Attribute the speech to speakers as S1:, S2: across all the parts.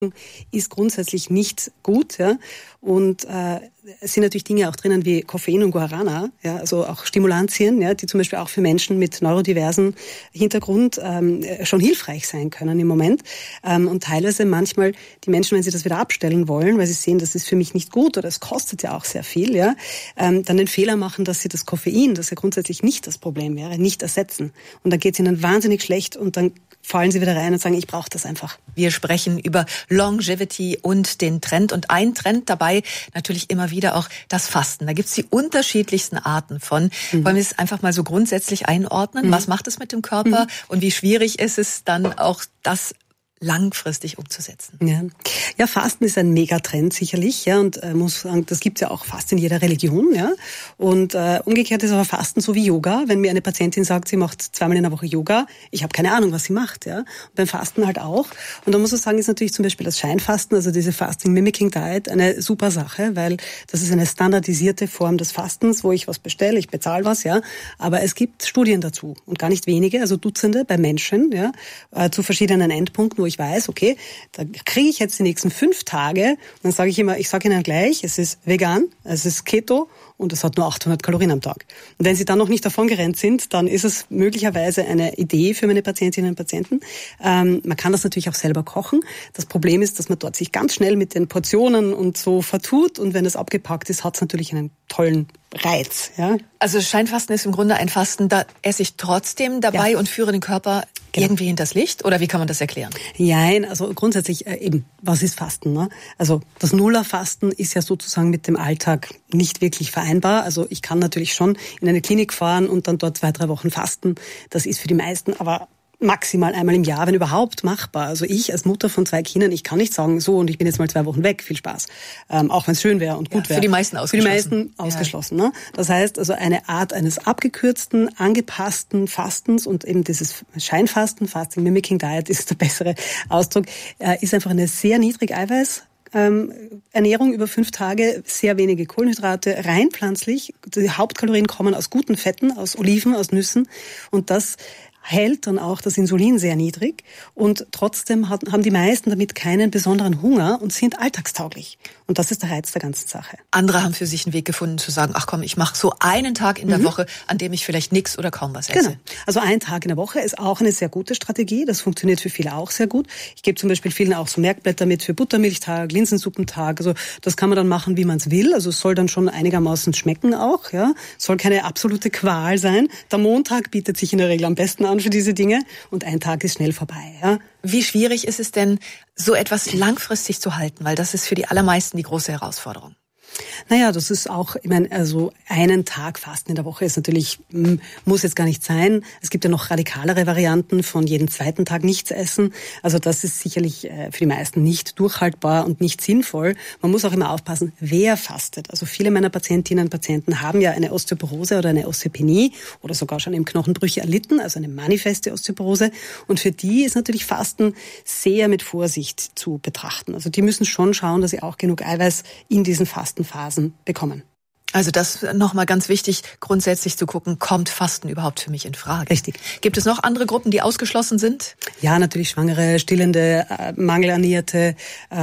S1: ist grundsätzlich nicht gut, ja. Und es sind natürlich Dinge auch drinnen wie Koffein und Guarana, ja, also auch Stimulantien, ja, die zum Beispiel auch für Menschen mit neurodiversen Hintergrund schon hilfreich sein können im Moment. Und teilweise manchmal die Menschen, wenn sie das wieder abstellen wollen, weil sie sehen, das ist für mich nicht gut oder es kostet ja auch sehr viel, ja, dann den Fehler machen, dass sie das Koffein, das ja grundsätzlich nicht das Problem wäre, nicht ersetzen. Und dann geht es ihnen wahnsinnig schlecht und dann fallen sie wieder rein und sagen, ich brauche das einfach.
S2: Wir sprechen über Longevity und den Trend. Und ein Trend dabei natürlich immer wieder auch das Fasten. Da gibt's die unterschiedlichsten Arten von. Wollen wir es einfach mal so grundsätzlich einordnen? Was macht es mit dem Körper? Und wie schwierig ist es dann auch, das langfristig umzusetzen?
S1: Ja, Fasten ist ein Megatrend sicherlich, ja, und muss sagen, das gibt's ja auch fast in jeder Religion, ja. Und umgekehrt ist aber Fasten so wie Yoga. Wenn mir eine Patientin sagt, sie macht 2-mal in der Woche Yoga, ich habe keine Ahnung, was sie macht, ja. Und beim Fasten halt auch. Und da muss man sagen, ist natürlich zum Beispiel das Scheinfasten, also diese Fasting Mimicking Diet, eine super Sache, weil das ist eine standardisierte Form des Fastens, wo ich was bestelle, ich bezahle was, ja. Aber es gibt Studien dazu und gar nicht wenige, also Dutzende bei Menschen, ja, zu verschiedenen Endpunkten, wo ich weiß, okay, da kriege ich jetzt die nächsten 5 Tage, und dann sage ich immer, ich sage Ihnen gleich, es ist vegan, es ist Keto und es hat nur 800 Kalorien am Tag. Und wenn Sie dann noch nicht davongerannt sind, dann ist es möglicherweise eine Idee für meine Patientinnen und Patienten. Man kann das natürlich auch selber kochen. Das Problem ist, dass man dort sich ganz schnell mit den Portionen und so vertut und wenn es abgepackt ist, hat es natürlich einen tollen Reiz. Ja?
S2: Also Scheinfasten ist im Grunde ein Fasten, da esse ich trotzdem dabei und führe den Körper irgendwie hinters Licht? Oder wie kann man das erklären?
S1: Nein, also grundsätzlich eben, was ist Fasten? Ne? Also das Nullerfasten ist ja sozusagen mit dem Alltag nicht wirklich vereinbar. Also ich kann natürlich schon in eine Klinik fahren und dann dort 2-3 Wochen fasten. Das ist für die meisten aber maximal einmal im Jahr, wenn überhaupt, machbar. Also ich als Mutter von 2 Kindern, ich kann nicht sagen, so und ich bin jetzt mal 2 Wochen weg, viel Spaß. Auch wenn es schön wäre und gut wäre.
S2: Für die meisten ausgeschlossen.
S1: Für die meisten ausgeschlossen. Ne? Das heißt, also eine Art eines abgekürzten, angepassten Fastens und eben dieses Scheinfasten, Fasting Mimicking Diet ist der bessere Ausdruck, ist einfach eine sehr niedrig Eiweiß Ernährung über 5 Tage, sehr wenige Kohlenhydrate, rein pflanzlich. Die Hauptkalorien kommen aus guten Fetten, aus Oliven, aus Nüssen und das hält dann auch das Insulin sehr niedrig und trotzdem haben die meisten damit keinen besonderen Hunger und sind alltagstauglich. Und das ist der Reiz der ganzen Sache.
S2: Andere haben für sich einen Weg gefunden zu sagen, ach komm, ich mache so einen Tag in der Woche, an dem ich vielleicht nichts oder kaum was esse.
S1: Genau. Also ein Tag in der Woche ist auch eine sehr gute Strategie. Das funktioniert für viele auch sehr gut. Ich gebe zum Beispiel vielen auch so Merkblätter mit für Buttermilchtag, Linsensuppentag. Also das kann man dann machen, wie man es will. Also es soll dann schon einigermaßen schmecken auch. Ja, es soll keine absolute Qual sein. Der Montag bietet sich in der Regel am besten an für diese Dinge und ein Tag ist schnell vorbei. Ja.
S2: Wie schwierig ist es denn, so etwas langfristig zu halten? Weil das ist für die allermeisten die große Herausforderung.
S1: Naja, das ist auch, ich meine, also einen Tag Fasten in der Woche ist natürlich, muss jetzt gar nicht sein. Es gibt ja noch radikalere Varianten von jeden 2. Tag nichts essen. Also das ist sicherlich für die meisten nicht durchhaltbar und nicht sinnvoll. Man muss auch immer aufpassen, wer fastet. Also viele meiner Patientinnen und Patienten haben ja eine Osteoporose oder eine Osteopenie oder sogar schon eben Knochenbrüche erlitten, also eine manifeste Osteoporose. Und für die ist natürlich Fasten sehr mit Vorsicht zu betrachten. Also die müssen schon schauen, dass sie auch genug Eiweiß in diesen Fastenphasen bekommen.
S2: Also das nochmal ganz wichtig, grundsätzlich zu gucken, kommt Fasten überhaupt für mich in Frage?
S1: Richtig.
S2: Gibt es noch andere Gruppen, die ausgeschlossen sind?
S1: Ja, natürlich Schwangere, Stillende, Mangelernährte.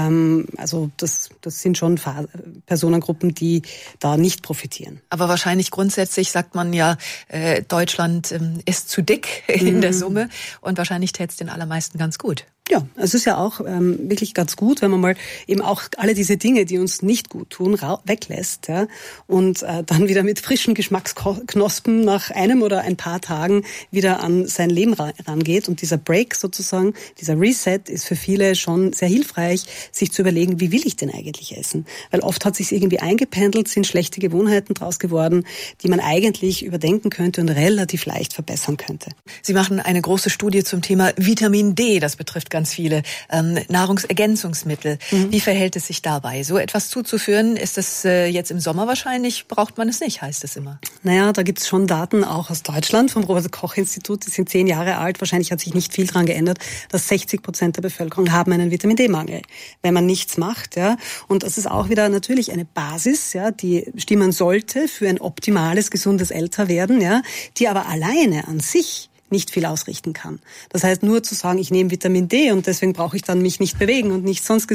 S1: Also das sind schon Personengruppen, die da nicht profitieren.
S2: Aber wahrscheinlich grundsätzlich sagt man ja, Deutschland ist zu dick in der Summe und wahrscheinlich täte es den allermeisten ganz gut.
S1: Ja, es ist ja auch wirklich ganz gut, wenn man mal eben auch alle diese Dinge, die uns nicht gut tun, weglässt, ja, und dann wieder mit frischen Geschmacksknospen nach einem oder ein paar Tagen wieder an sein Leben rangeht. Und dieser Break sozusagen, dieser Reset ist für viele schon sehr hilfreich, sich zu überlegen, wie will ich denn eigentlich essen? Weil oft hat sich irgendwie eingependelt, sind schlechte Gewohnheiten draus geworden, die man eigentlich überdenken könnte und relativ leicht verbessern könnte.
S2: Sie machen eine große Studie zum Thema Vitamin D, das betrifft ganz viele Nahrungsergänzungsmittel. Wie verhält es sich dabei? So etwas zuzuführen, ist das jetzt im Sommer wahrscheinlich, braucht man es nicht, heißt es immer.
S1: Naja, da gibt es schon Daten auch aus Deutschland vom Robert-Koch-Institut, die sind 10 Jahre alt, wahrscheinlich hat sich nicht viel dran geändert, dass 60% der Bevölkerung haben einen Vitamin-D-Mangel, wenn man nichts macht. Ja. Und das ist auch wieder natürlich eine Basis, ja, die stimmen sollte für ein optimales, gesundes Älterwerden, ja, die aber alleine an sich nicht viel ausrichten kann. Das heißt, nur zu sagen, ich nehme Vitamin D und deswegen brauche ich dann mich nicht bewegen und nicht sonst